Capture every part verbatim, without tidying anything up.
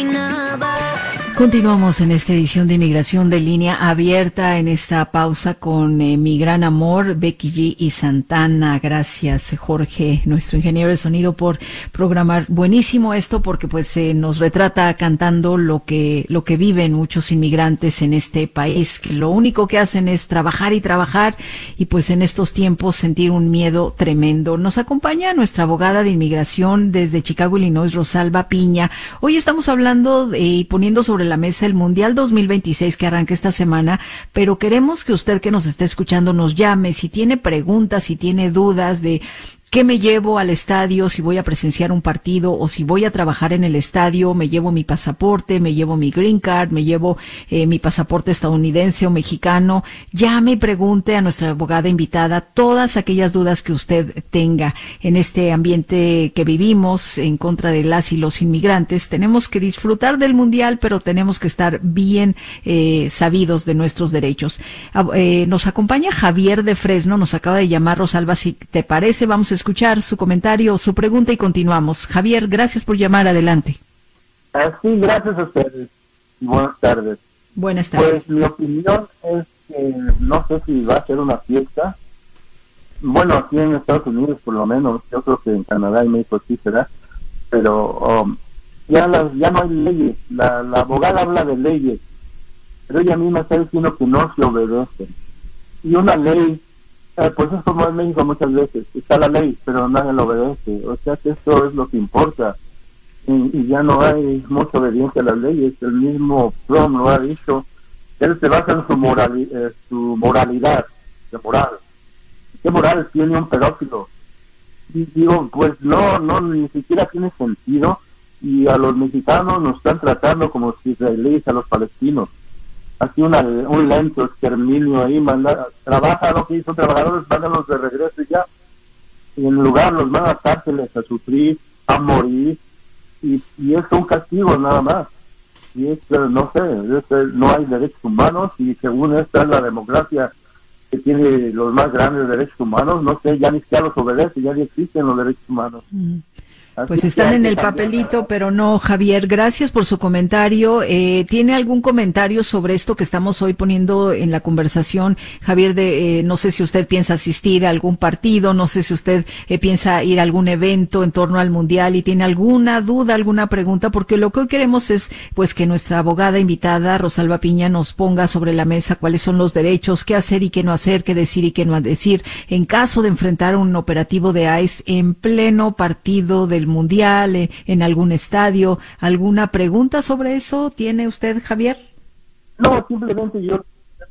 imaginaba. Continuamos en esta edición de Inmigración de Línea Abierta, en esta pausa con eh, mi gran amor, Becky G y Santana. Gracias, Jorge, nuestro ingeniero de sonido, por programar. Buenísimo esto, porque pues eh, nos retrata cantando lo que lo que viven muchos inmigrantes en este país, que lo único que hacen es trabajar y trabajar, y pues en estos tiempos sentir un miedo tremendo. Nos acompaña nuestra abogada de inmigración desde Chicago, Illinois, Rosalba Piña. Hoy estamos hablando de, y poniendo sobre la mesa el Mundial dos mil veintiséis que arranca esta semana, pero queremos que usted que nos esté escuchando nos llame si tiene preguntas, si tiene dudas de ¿qué me llevo al estadio si voy a presenciar un partido, o si voy a trabajar en el estadio? ¿Me llevo mi pasaporte, me llevo mi green card, me llevo eh, mi pasaporte estadounidense o mexicano? Llame y pregunte a nuestra abogada invitada todas aquellas dudas que usted tenga. En este ambiente que vivimos en contra de las y los inmigrantes, tenemos que disfrutar del mundial, pero tenemos que estar bien eh, sabidos de nuestros derechos. Eh, nos acompaña Javier de Fresno, nos acaba de llamar. Rosalba, si te parece, vamos a escuchar su comentario, su pregunta, y continuamos. Javier, gracias por llamar, adelante. Sí, gracias a ustedes. Buenas tardes. Buenas tardes. Pues mi opinión es que no sé si va a ser una fiesta. Bueno, aquí en Estados Unidos por lo menos, yo creo que en Canadá y México sí será, pero um, ya las, ya no hay leyes. La, la abogada habla de leyes, pero ella misma está diciendo que no se obedecen. Y una ley, Eh, pues es como en México muchas veces, está la ley, pero nadie la obedece. O sea que eso es lo que importa. Y, y ya no hay mucha obediencia a las leyes. El mismo Trump lo ha dicho. Él se basa en su, morali eh, su moralidad, de moral. ¿Qué moral tiene un pedófilo? Y digo, pues no, no, ni siquiera tiene sentido. Y a los mexicanos nos están tratando como los israelíes a los palestinos. Así una, un lento exterminio ahí, manda, trabaja lo que hizo trabajadores, mándalos de regreso y ya. Y en lugar los mandan a cárceles a sufrir, a morir, y, y es un castigo nada más. Y es, no sé, es, no hay derechos humanos, y según esta es la democracia que tiene los más grandes derechos humanos, no sé, ya ni siquiera los obedece, ya ni existen los derechos humanos. Mm. Pues están en el papelito, pero no, Javier, gracias por su comentario. Eh, ¿Tiene algún comentario sobre esto que estamos hoy poniendo en la conversación, Javier? De eh, no sé si usted piensa asistir a algún partido, no sé si usted eh, piensa ir a algún evento en torno al Mundial y tiene alguna duda, alguna pregunta, porque lo que hoy queremos es pues que nuestra abogada invitada, Rosalba Piña, nos ponga sobre la mesa cuáles son los derechos, qué hacer y qué no hacer, qué decir y qué no decir en caso de enfrentar un operativo de ICE en pleno partido del Mundial, eh, en algún estadio. ¿Alguna pregunta sobre eso tiene usted, Javier? No, simplemente yo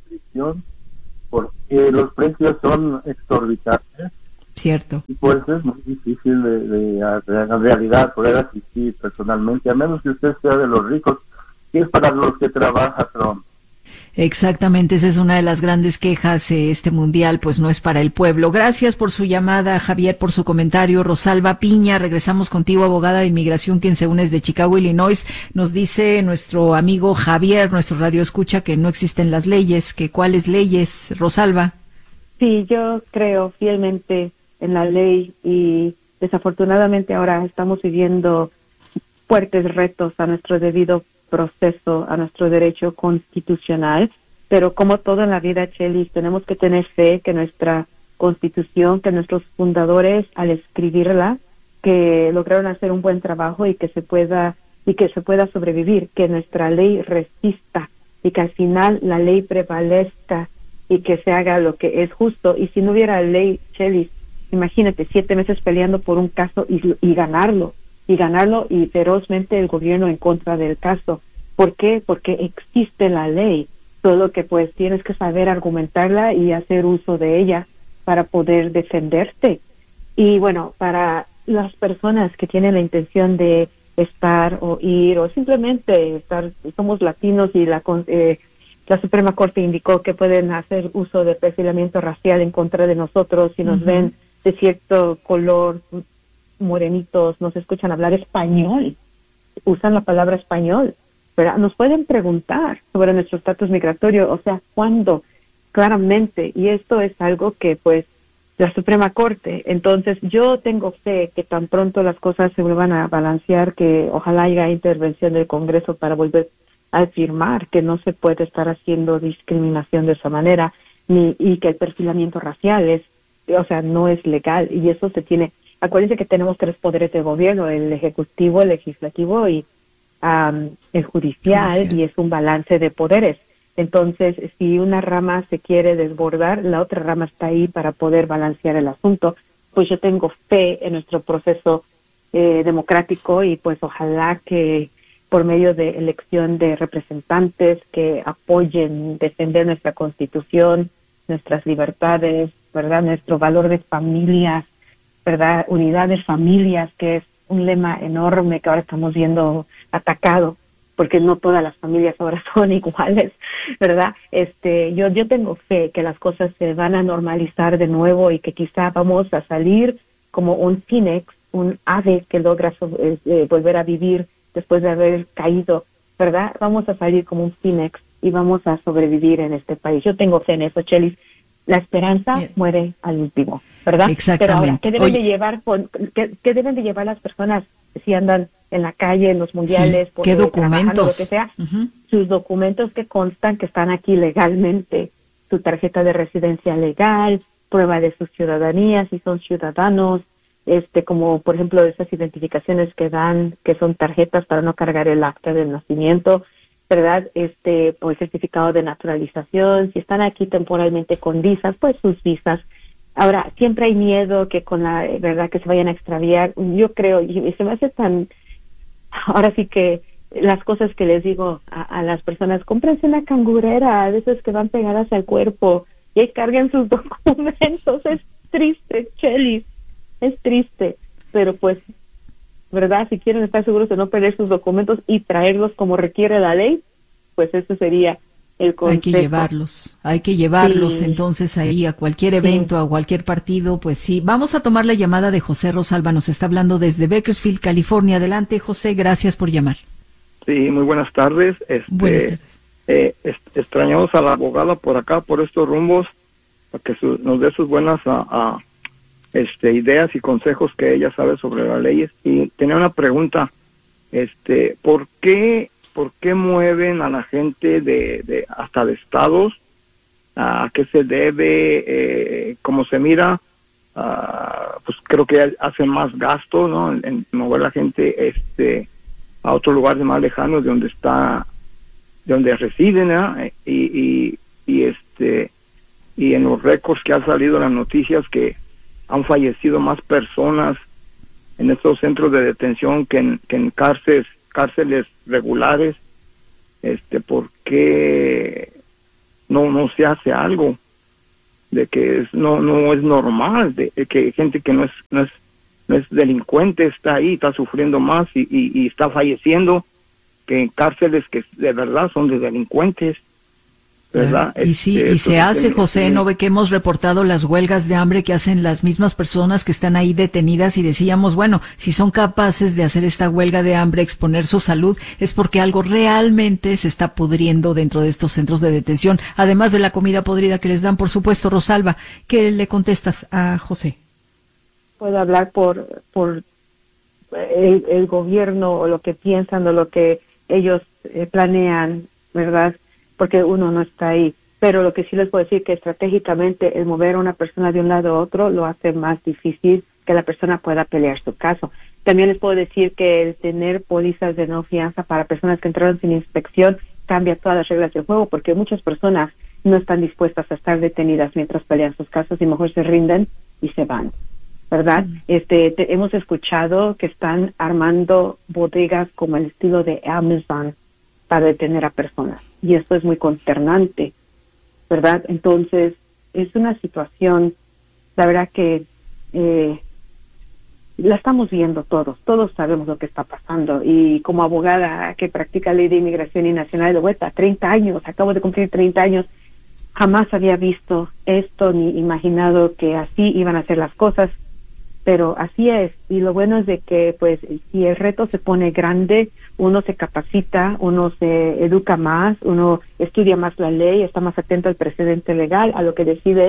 porque los precios son exorbitantes. Cierto. Y pues es muy difícil de, de, de en realidad poder asistir personalmente, a menos que usted sea de los ricos, que es para los que trabaja Trump. Exactamente, esa es una de las grandes quejas. Eh, este mundial pues no es para el pueblo. Gracias por su llamada, Javier, por su comentario. Rosalba Piña, regresamos contigo, abogada de inmigración, quien se une desde Chicago, Illinois. Nos dice nuestro amigo Javier, nuestro radio escucha, que no existen las leyes. Que ¿cuáles leyes, Rosalba? Sí, yo creo fielmente en la ley, y desafortunadamente ahora estamos viviendo fuertes retos a nuestro debido proceso, a nuestro derecho constitucional, pero como todo en la vida, Chelis, tenemos que tener fe que nuestra Constitución, que nuestros fundadores al escribirla, que lograron hacer un buen trabajo y que se pueda y que se pueda sobrevivir, que nuestra ley resista y que al final la ley prevalezca y que se haga lo que es justo. Y si no hubiera ley, Chelis, imagínate siete meses peleando por un caso y, y ganarlo. y ganarlo y ferozmente el gobierno en contra del caso. ¿Por qué? Porque existe la ley, solo que pues tienes que saber argumentarla y hacer uso de ella para poder defenderte. Y bueno, para las personas que tienen la intención de estar o ir o simplemente estar, somos latinos y la eh, la Suprema Corte indicó que pueden hacer uso de perfilamiento racial en contra de nosotros si nos uh-huh. ven de cierto color, morenitos, nos escuchan hablar español, usan la palabra español, pero nos pueden preguntar sobre nuestro estatus migratorio, o sea, ¿cuándo? Claramente, y esto es algo que pues la Suprema Corte. Entonces, yo tengo fe que tan pronto las cosas se vuelvan a balancear, que ojalá haya intervención del Congreso para volver a afirmar que no se puede estar haciendo discriminación de esa manera, ni y que el perfilamiento racial es, o sea, no es legal, y eso se tiene. Acuérdense que tenemos tres poderes de gobierno: el ejecutivo, el legislativo y um, el judicial, sí, y es un balance de poderes. Entonces, si una rama se quiere desbordar, la otra rama está ahí para poder balancear el asunto. Pues yo tengo fe en nuestro proceso eh, democrático, y pues ojalá que por medio de elección de representantes que apoyen defender nuestra Constitución, nuestras libertades, ¿verdad? Nuestro valor de familias, ¿verdad? Unidad de familias, que es un lema enorme que ahora estamos viendo atacado, porque no todas las familias ahora son iguales, ¿verdad? Este, yo, yo tengo fe que las cosas se van a normalizar de nuevo, y que quizá vamos a salir como un fénix, un ave que logra eh, eh, volver a vivir después de haber caído, ¿verdad? Vamos a salir como un fénix y vamos a sobrevivir en este país. Yo tengo fe en eso, Chelis. La esperanza Bien. muere al último, ¿verdad? Exactamente. Pero ahora, ¿qué deben Oye. de llevar con, qué, qué deben de llevar las personas si andan en la calle, en los mundiales, sí. ¿Qué documentos? Lo que sea? Uh-huh. Sus documentos que constan que están aquí legalmente, su tarjeta de residencia legal, prueba de su ciudadanía, si son ciudadanos, este, como por ejemplo esas identificaciones que dan, que son tarjetas para no cargar el acta del nacimiento, ¿verdad? Este, o el certificado de naturalización, si están aquí temporalmente con visas, pues sus visas. Ahora, siempre hay miedo que con la verdad que se vayan a extraviar. Yo creo, y se me hace tan, ahora sí que las cosas que les digo a, a las personas: cómprense una cangurera, a veces que van pegadas al cuerpo, y ahí carguen sus documentos. Es triste, Chelis, es triste, pero pues, ¿verdad? Si quieren estar seguros de no perder sus documentos y traerlos como requiere la ley, pues eso sería el consejo. Hay que llevarlos, hay que llevarlos sí. entonces ahí a cualquier evento, sí. a cualquier partido, pues sí. Vamos a tomar la llamada de José Rosalba, nos está hablando desde Bakersfield, California. Adelante, José, gracias por llamar. Sí, muy buenas tardes. Este, buenas tardes. Eh, est- extrañamos a la abogada por acá, por estos rumbos, para que su- nos dé sus buenas a, a, este, ideas y consejos que ella sabe sobre las leyes. Y tenía una pregunta, este, ¿por qué, por qué mueven a la gente de, de hasta de estados? ¿A qué se debe? Eh, ¿Cómo se mira? Uh, pues creo que hacen más gasto, ¿no? En, en mover a la gente, este, a otros lugares más lejanos de donde está, de donde residen, ¿eh? y, y, y este, y en los récords que han salido en las noticias que han fallecido más personas en estos centros de detención que en, que en cárceles, cárceles regulares. Este, ¿por qué no, no se hace algo? De que es, no, no es normal, de, de que gente que no es, no es, no es delincuente está ahí, está sufriendo más y, y, y está falleciendo, que en cárceles que de verdad son de delincuentes, ¿verdad? Claro. Y sí, este, y se hace, que, José, ¿no ve que hemos reportado las huelgas de hambre que hacen las mismas personas que están ahí detenidas? Y decíamos, bueno, si son capaces de hacer esta huelga de hambre, exponer su salud, es porque algo realmente se está pudriendo dentro de estos centros de detención, además de la comida podrida que les dan, por supuesto. Rosalba, ¿qué le contestas a José? Puedo hablar por por el, el gobierno, o lo que piensan, o lo que ellos eh, planean, ¿verdad? Porque uno no está ahí. Pero lo que sí les puedo decir, que estratégicamente el mover a una persona de un lado a otro lo hace más difícil que la persona pueda pelear su caso. También les puedo decir que el tener pólizas de no fianza para personas que entraron sin inspección cambia todas las reglas del juego, porque muchas personas no están dispuestas a estar detenidas mientras pelean sus casos y mejor se rinden y se van, ¿verdad? Mm. Este, te, hemos escuchado que están armando bodegas como el estilo de Amazon para detener a personas, y esto es muy consternante, ¿verdad? Entonces, es una situación, la verdad que eh, la estamos viendo todos, todos sabemos lo que está pasando, y como abogada que practica ley de inmigración y nacional de vuelta, treinta años, acabo de cumplir treinta años, jamás había visto esto ni imaginado que así iban a ser las cosas, pero así es. Y lo bueno es de que, pues, si el reto se pone grande, uno se capacita, uno se educa más, uno estudia más la ley, está más atento al precedente legal, a lo que deciden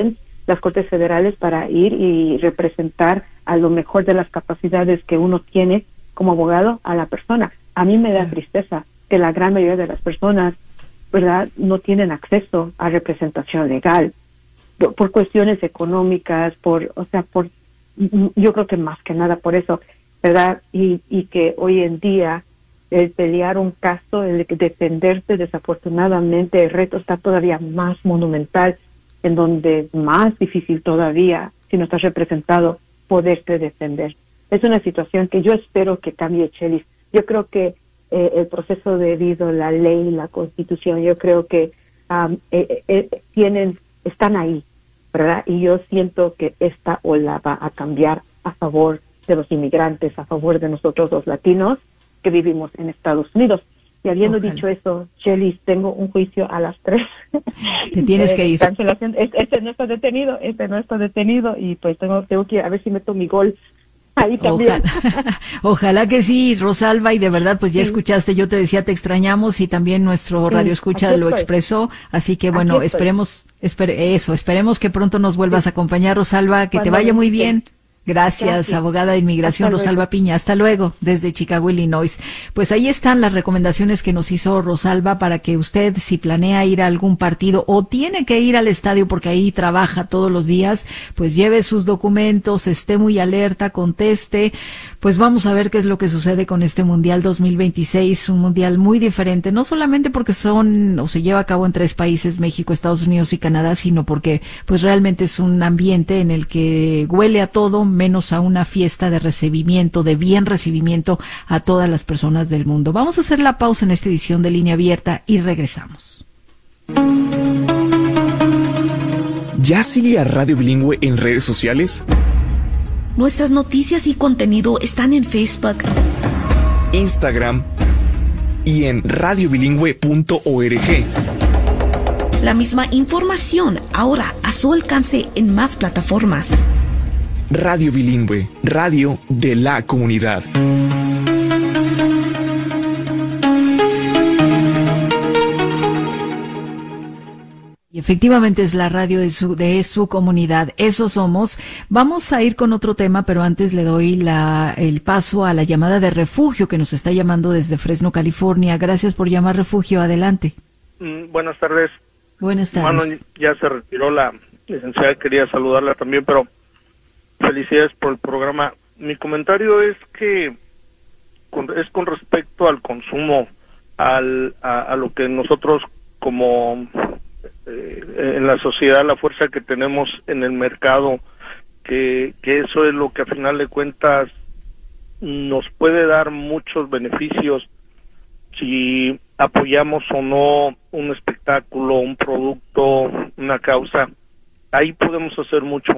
las Cortes Federales para ir y representar a lo mejor de las capacidades que uno tiene como abogado a la persona. A mí me da tristeza que la gran mayoría de las personas, ¿verdad?, no tienen acceso a representación legal por, por cuestiones económicas, por, o sea, por, yo creo que más que nada por eso, ¿verdad? Y, y que hoy en día el pelear un caso, el defenderse, desafortunadamente el reto está todavía más monumental, en donde es más difícil todavía, si no estás representado, poderte defender. Es una situación que yo espero que cambie, Chelis. Yo creo que eh, el proceso debido, la ley, la Constitución, yo creo que um, eh, eh, tienen, están ahí, ¿verdad? Y yo siento que esta ola va a cambiar a favor de los inmigrantes, a favor de nosotros los latinos que vivimos en Estados Unidos. Y habiendo Ojalá. dicho eso, Chelis, tengo un juicio a las tres. Te tienes que ir. Cancelación. Este no está detenido, este no está detenido, y pues tengo, tengo que ir a ver si meto mi gol ahí también. Ojalá, ojalá que sí, Rosalba, y de verdad, pues ya sí. escuchaste, yo te decía, te extrañamos, y también nuestro sí, radio escucha lo expresó, así que bueno, aquí esperemos, espere, eso, esperemos que pronto nos vuelvas sí. a acompañar, Rosalba, que Cuando te vaya muy bien. Gracias, Gracias, abogada de inmigración Rosalba Piña. Hasta luego, desde Chicago, Illinois. Pues ahí están las recomendaciones que nos hizo Rosalba para que usted, si planea ir a algún partido o tiene que ir al estadio porque ahí trabaja todos los días, pues lleve sus documentos, esté muy alerta, conteste. Pues vamos a ver qué es lo que sucede con este Mundial dos mil veintiséis, un mundial muy diferente, no solamente porque son o se lleva a cabo en tres países, México, Estados Unidos y Canadá, sino porque pues realmente es un ambiente en el que huele a todo menos a una fiesta de recibimiento, de bien recibimiento a todas las personas del mundo. Vamos a hacer la pausa en esta edición de Línea Abierta y regresamos. ¿Ya sigue a Radio Bilingüe en redes sociales? Nuestras noticias y contenido están en Facebook, Instagram y en radio bilingüe punto org. La misma información ahora a su alcance en más plataformas. Radio Bilingüe, radio de la comunidad. Y efectivamente es la radio de su, de su comunidad. Eso somos. Vamos a ir con otro tema, pero antes le doy la, el paso a la llamada de Refugio, que nos está llamando desde Fresno, California. Gracias por llamar, Refugio. Adelante. Mm, buenas tardes. Buenas tardes. Bueno, ya se retiró la licenciada, quería saludarla también, pero felicidades por el programa. Mi comentario es que con, es con respecto al consumo, al, a, a lo que nosotros como eh, en la sociedad, la fuerza que tenemos en el mercado, que, que eso es lo que a final de cuentas nos puede dar muchos beneficios si apoyamos o no un espectáculo, un producto, una causa. Ahí podemos hacer mucho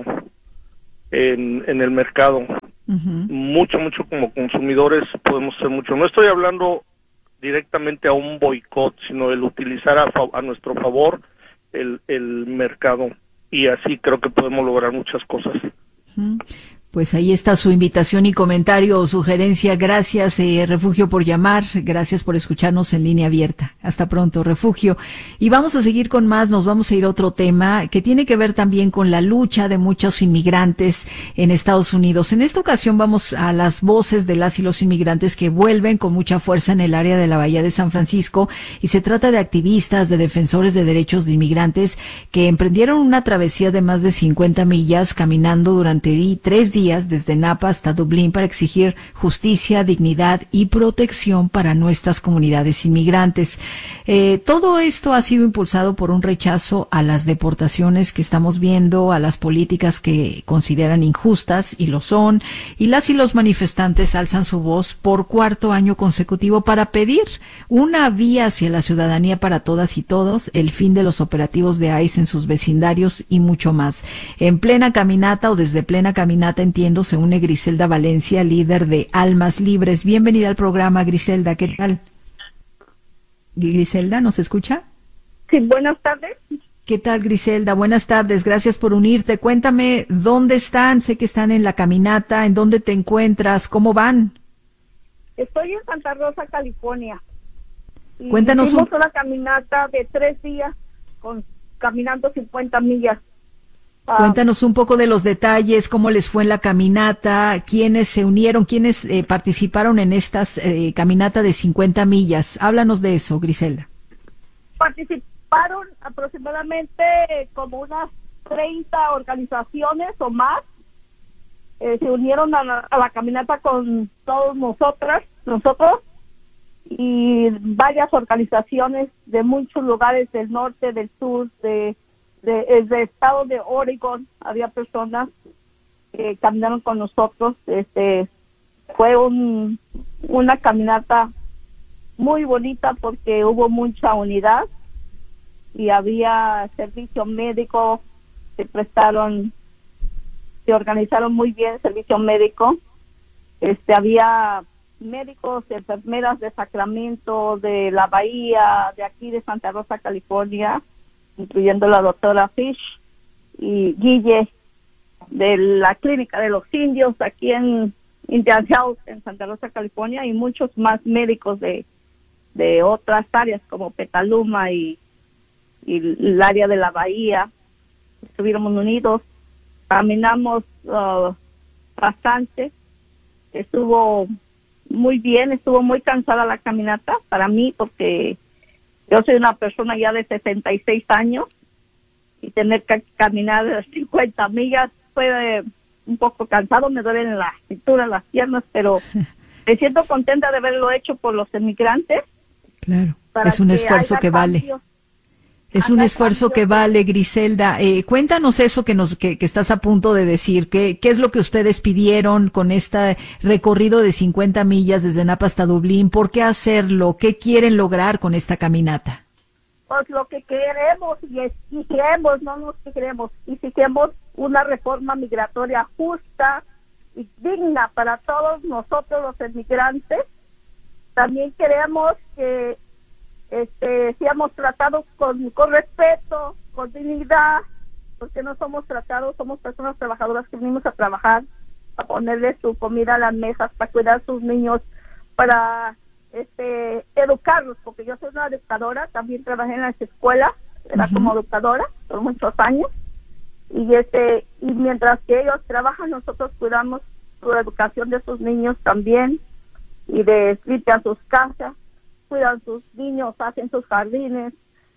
en, en el mercado. Uh-huh. Mucho, mucho como consumidores podemos hacer mucho. No estoy hablando directamente a un boicot, sino el utilizar a, a nuestro favor el, el mercado. Y así creo que podemos lograr muchas cosas. Uh-huh. Pues ahí está su invitación y comentario o sugerencia. Gracias, eh, Refugio, por llamar. Gracias por escucharnos en Línea Abierta. Hasta pronto, Refugio. Y vamos a seguir con más. Nos vamos a ir a otro tema que tiene que ver también con la lucha de muchos inmigrantes en Estados Unidos. En esta ocasión vamos a las voces de las y los inmigrantes que vuelven con mucha fuerza en el área de la Bahía de San Francisco. Y se trata de activistas, de defensores de derechos de inmigrantes que emprendieron una travesía de más de cincuenta millas caminando durante di- tres días desde Napa hasta Dublín para exigir justicia, dignidad y protección para nuestras comunidades inmigrantes. Eh, todo esto ha sido impulsado por un rechazo a las deportaciones que estamos viendo, a las políticas que consideran injustas, y lo son, y las y los manifestantes alzan su voz por cuarto año consecutivo para pedir una vía hacia la ciudadanía para todas y todos, el fin de los operativos de I C E en sus vecindarios y mucho más. En plena caminata o desde plena caminata, entiendo, se une Griselda Valencia, líder de Almas Libres. Bienvenida al programa, Griselda. ¿Qué tal? Griselda, ¿nos escucha? Sí, buenas tardes. ¿Qué tal, Griselda? Buenas tardes. Gracias por unirte. Cuéntame, ¿dónde están? Sé que están en la caminata. ¿En dónde te encuentras? ¿Cómo van? Estoy en Santa Rosa, California. Y Cuéntanos. Hicimos un... una caminata de tres días, con caminando cincuenta millas. Ah, Cuéntanos un poco de los detalles, cómo les fue en la caminata, quiénes se unieron, quiénes eh, participaron en estas eh, caminata de cincuenta millas. Háblanos de eso, Griselda. participaron aproximadamente como unas treinta organizaciones o más. Eh, se unieron a la, a la caminata con todos nosotras, nosotros, y varias organizaciones de muchos lugares del norte, del sur, de del de estado de Oregon. Había personas que caminaron con nosotros. Este fue un una caminata muy bonita porque hubo mucha unidad y había servicio médico, se prestaron, se organizaron muy bien servicio médico. Este había médicos, enfermeras de Sacramento, de la Bahía, de aquí de Santa Rosa, California, incluyendo la doctora Fish y Guille de la Clínica de los Indios aquí en Indian Health en Santa Rosa, California, y muchos más médicos de de otras áreas como Petaluma y, y el área de la Bahía. Estuvimos unidos, caminamos uh, bastante, estuvo muy bien, estuvo muy cansada la caminata para mí porque yo soy una persona ya de sesenta y seis años y tener que caminar cincuenta millas fue un poco cansado, me duelen la cintura, las piernas, pero me siento contenta de haberlo hecho por los emigrantes. Claro, es un esfuerzo que vale. Es un esfuerzo que vale, Griselda. Eh, cuéntanos eso que nos que, que estás a punto de decir. ¿Qué, ¿Qué es lo que ustedes pidieron con este recorrido de cincuenta millas desde Napa hasta Dublín? ¿Por qué hacerlo? ¿Qué quieren lograr con esta caminata? Pues lo que queremos y exigimos, no nos queremos, exigimos una reforma migratoria justa y digna para todos nosotros los emigrantes. También queremos que este, seamos tratados con, con respeto, con dignidad, porque no somos tratados, somos personas trabajadoras que venimos a trabajar, a ponerle su comida a las mesas, para cuidar a sus niños, para este, educarlos, porque yo soy una educadora, también trabajé en las escuelas, era uh-huh. como educadora por muchos años, y este y mientras que ellos trabajan, nosotros cuidamos la educación de sus niños también, y de limpian sus casas, cuidan sus niños, hacen sus jardines,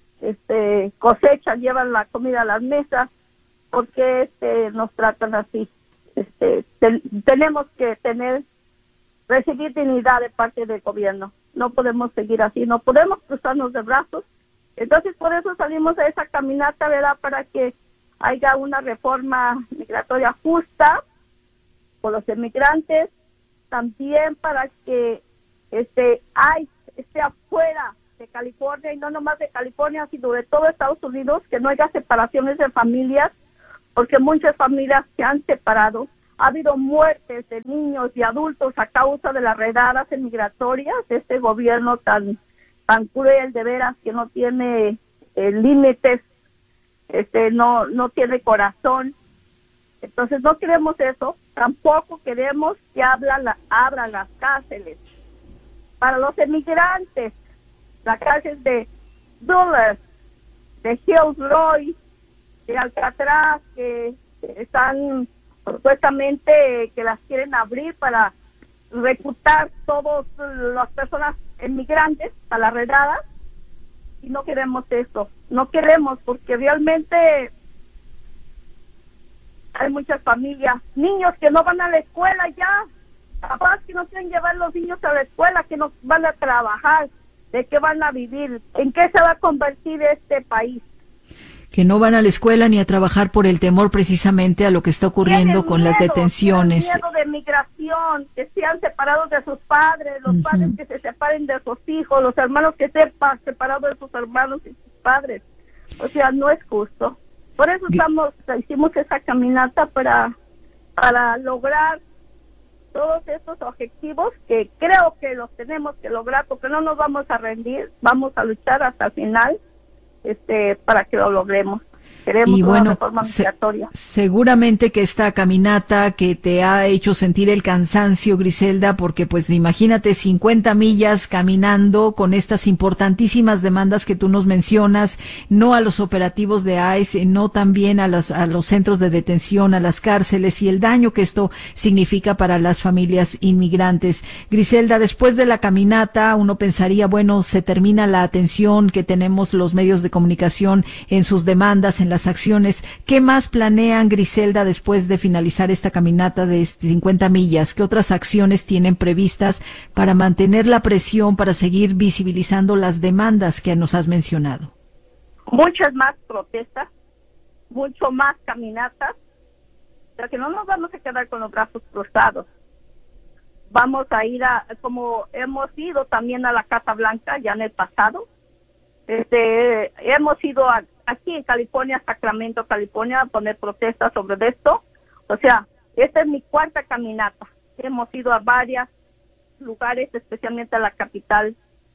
este cosechan, llevan la comida a las mesas, porque este nos tratan así. Este te, tenemos que tener recibir dignidad de parte del gobierno. No podemos seguir así, no podemos cruzarnos de brazos. Entonces por eso salimos a esa caminata, ¿verdad? Para que haya una reforma migratoria justa por los emigrantes, también para que este hay esté afuera de California, y no nomás de California, sino de todo Estados Unidos, que no haya separaciones de familias, porque muchas familias se han separado. Ha habido muertes de niños y adultos a causa de las redadas migratorias de este gobierno tan tan cruel, de veras, que no tiene eh, límites, este no no tiene corazón. Entonces no queremos eso, tampoco queremos que abran, la, abran las cárceles para los emigrantes, la cárcel de Dulles, de Hillsroy, de Alcatraz, que están supuestamente que las quieren abrir para reclutar todas las personas emigrantes a las redadas, y no queremos eso, no queremos, porque realmente hay muchas familias, niños que no van a la escuela ya, papás que no quieren llevar los niños a la escuela, que no van a trabajar, ¿de qué van a vivir? ¿En qué se va a convertir este país? Que no van a la escuela ni a trabajar por el temor precisamente a lo que está ocurriendo con miedo, las detenciones. Miedo de migración, que sean separados de sus padres, los uh-huh. padres que se separen de sus hijos, los hermanos que sepan separados de sus hermanos y sus padres. O sea, no es justo. Por eso estamos, hicimos esa caminata para, para lograr todos estos objetivos que creo que los tenemos que lograr, porque no nos vamos a rendir, vamos a luchar hasta el final este para que lo logremos. Queremos y una bueno, reforma migratoria. Se, seguramente que esta caminata que te ha hecho sentir el cansancio, Griselda, porque pues imagínate cincuenta millas caminando con estas importantísimas demandas que tú nos mencionas, no a los operativos de I C E, no también a los, a los centros de detención, a las cárceles y el daño que esto significa para las familias inmigrantes. Griselda, después de la caminata uno pensaría, bueno, se termina la atención que tenemos los medios de comunicación en sus demandas, en las acciones. ¿Qué más planean, Griselda, después de finalizar esta caminata de cincuenta millas? ¿Qué otras acciones tienen previstas para mantener la presión, para seguir visibilizando las demandas que nos has mencionado? Muchas más protestas, mucho más caminatas, pero que no nos vamos a quedar con los brazos cruzados. Vamos a ir a, como hemos ido también a la Casa Blanca ya en el pasado, este, hemos ido a aquí en California, Sacramento, California, a poner protestas sobre esto. O sea, esta es mi cuarta caminata. Hemos ido a varios lugares, especialmente a la capital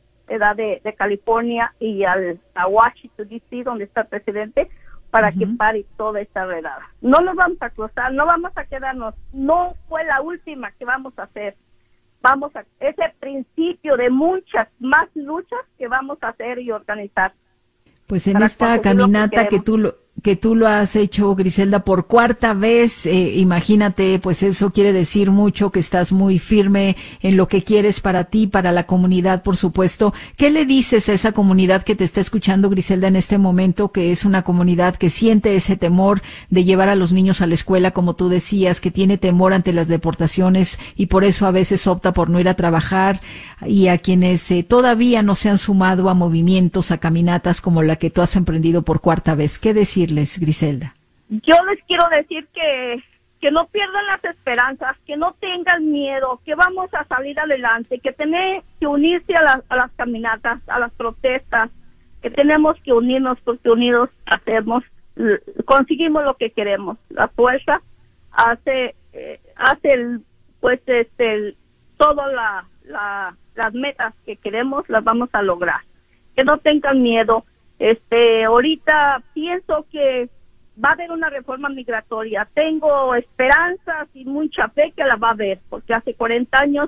de, de California y al, a Washington, D C, donde está el presidente, para uh-huh. que pare toda esta redada. No nos vamos a cruzar, no vamos a quedarnos. No fue la última que vamos a hacer. Vamos a, es el principio de muchas más luchas que vamos a hacer y organizar. Pues en esta caminata que, que tú lo que tú lo has hecho, Griselda, por cuarta vez, eh, imagínate, pues eso quiere decir mucho, que estás muy firme en lo que quieres para ti, para la comunidad, por supuesto. ¿Qué le dices a esa comunidad que te está escuchando, Griselda, en este momento, que es una comunidad que siente ese temor de llevar a los niños a la escuela, como tú decías, que tiene temor ante las deportaciones y por eso a veces opta por no ir a trabajar, y a quienes eh, todavía no se han sumado a movimientos, a caminatas como la que tú has emprendido por cuarta vez? ¿Qué decir, Griselda? Yo les quiero decir que, que no pierdan las esperanzas, que no tengan miedo, que vamos a salir adelante, que tienen que unirse a, la, a las caminatas, a las protestas, que tenemos que unirnos porque unidos hacemos, conseguimos lo que queremos. La fuerza hace, eh, hace el, pues este, el, todas la, la, las metas que queremos las vamos a lograr. Que no tengan miedo. Este, ahorita pienso que va a haber una reforma migratoria. Tengo esperanzas y mucha fe que la va a haber, porque hace cuarenta años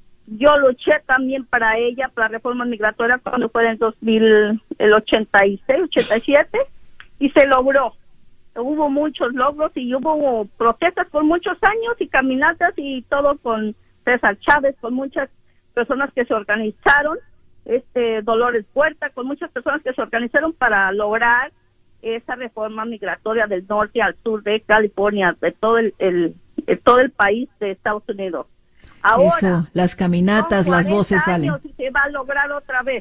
yo luché también para ella, para la reforma migratoria, cuando fue en el dos mil ochenta y seis, ochenta y siete, y se logró. Hubo muchos logros y hubo protestas por muchos años y caminatas y todo con César Chávez, con muchas personas que se organizaron. Este Dolores Puerta, con muchas personas que se organizaron para lograr esa reforma migratoria del norte al sur de California, de todo el, el de todo el país de Estados Unidos. Ahora, eso, las caminatas, las voces valen. Y se va a lograr otra vez.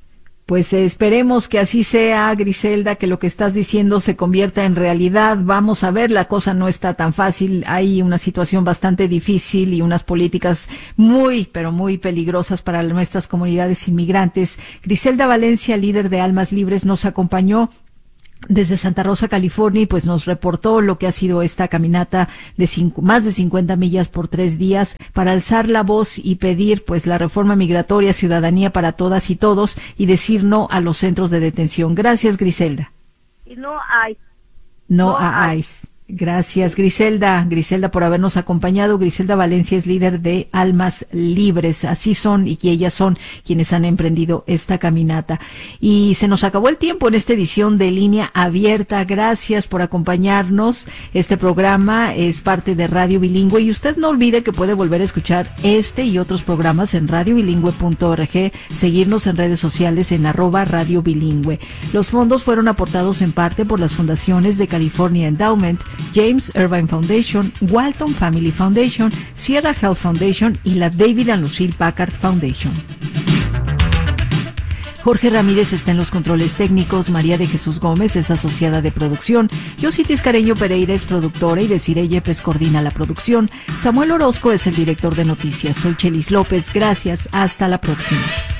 Pues eh, esperemos que así sea, Griselda, que lo que estás diciendo se convierta en realidad. Vamos a ver, la cosa no está tan fácil. Hay una situación bastante difícil y unas políticas muy, pero muy peligrosas para nuestras comunidades inmigrantes. Griselda Valencia, líder de Almas Libres, nos acompañó desde Santa Rosa, California, y pues nos reportó lo que ha sido esta caminata de cinco, más de cincuenta millas por tres días para alzar la voz y pedir pues la reforma migratoria, ciudadanía para todas y todos, y decir no a los centros de detención. Gracias, Griselda. Y no hay. No, no a hay. ICE. Gracias, Griselda. Griselda, por habernos acompañado. Griselda Valencia es líder de Almas Libres. Así son y que ellas son quienes han emprendido esta caminata. Y se nos acabó el tiempo en esta edición de Línea Abierta. Gracias por acompañarnos. Este programa es parte de Radio Bilingüe y usted no olvide que puede volver a escuchar este y otros programas en radio bilingüe punto org, seguirnos en redes sociales en arroba Radio Bilingüe. Los fondos fueron aportados en parte por las fundaciones de California Endowment, James Irvine Foundation, Walton Family Foundation, Sierra Health Foundation y la David and Lucille Packard Foundation. Jorge Ramírez está en los controles técnicos, María de Jesús Gómez es asociada de producción, Yositis Careño Pereira es productora y Desiree Yepes coordina la producción, Samuel Orozco es el director de noticias. Soy Chelis López, gracias, hasta la próxima.